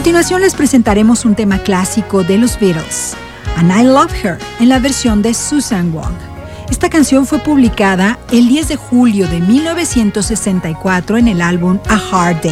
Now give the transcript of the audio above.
continuación les presentaremos un tema clásico de los Beatles, And I Love Her, en la versión de Susan Wong. Esta canción fue publicada el 10 de julio de 1964 en el álbum A Hard Day.